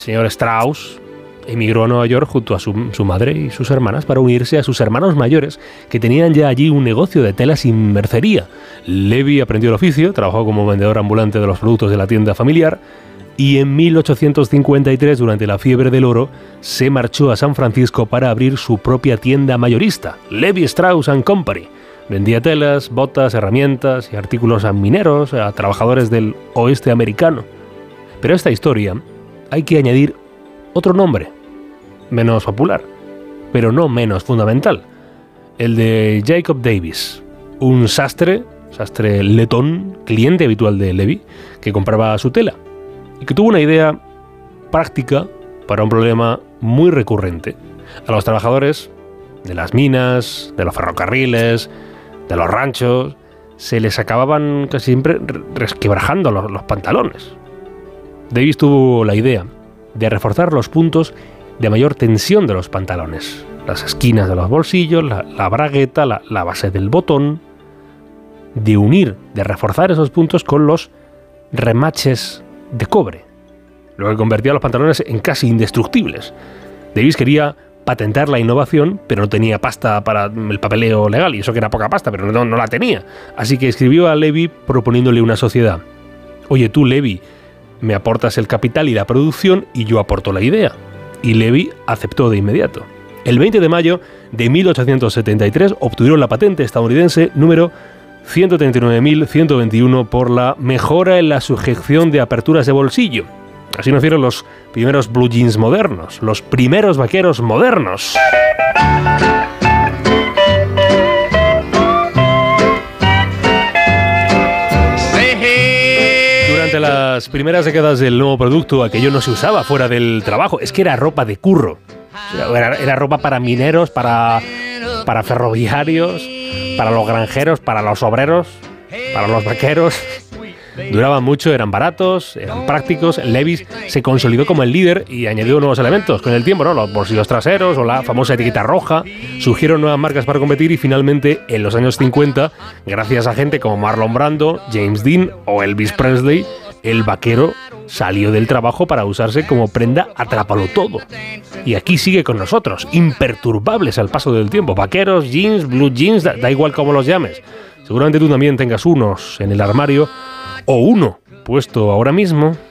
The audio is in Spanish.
señor Strauss emigró a Nueva York junto a su madre y sus hermanas para unirse a sus hermanos mayores, que tenían ya allí un negocio de telas y mercería. Levi aprendió el oficio, trabajó como vendedor ambulante de los productos de la tienda familiar y en 1853, durante la fiebre del oro, se marchó a San Francisco para abrir su propia tienda mayorista, Levi Strauss & Company. Vendía telas, botas, herramientas y artículos a mineros, a trabajadores del oeste americano. Pero a esta historia hay que añadir otro nombre, menos popular, pero no menos fundamental, el de Jacob Davis, un sastre letón, cliente habitual de Levi, que compraba su tela y que tuvo una idea práctica para un problema muy recurrente. A los trabajadores de las minas, de los ferrocarriles, de los ranchos, se les acababan casi siempre resquebrajando los pantalones. Davis tuvo la idea de reforzar los puntos de mayor tensión de los pantalones, las esquinas de los bolsillos, la bragueta, la base del botón, de reforzar esos puntos con los remaches de cobre, lo que convertía los pantalones en casi indestructibles. Davis quería patentar la innovación, pero no tenía pasta para el papeleo legal, y eso que era poca pasta, pero no la tenía. Así que escribió a Levi proponiéndole una sociedad. Oye, tú, Levi, me aportas el capital y la producción y yo aporto la idea. Y Levi aceptó de inmediato. El 20 de mayo de 1873 obtuvieron la patente estadounidense número 139.121 por la mejora en la sujeción de aperturas de bolsillo. Así nacieron los primeros blue jeans modernos, los primeros vaqueros modernos. Durante las primeras décadas del nuevo producto, aquello no se usaba fuera del trabajo. Es que era ropa de curro. Era ropa para mineros, para ferroviarios, para los granjeros, para los obreros, para los vaqueros. Duraban mucho, eran baratos, eran prácticos. Levi's se consolidó como el líder y añadió nuevos elementos con el tiempo, ¿no? Los bolsillos traseros o la famosa etiqueta roja. Surgieron nuevas marcas para competir y finalmente, en los años 50, gracias a gente como Marlon Brando, James Dean o Elvis Presley, el vaquero salió del trabajo para usarse como prenda atrápalo todo. Y aquí sigue con nosotros, imperturbables al paso del tiempo. Vaqueros, jeans, blue jeans, da igual cómo los llames. Seguramente tú también tengas unos en el armario o uno puesto ahora mismo.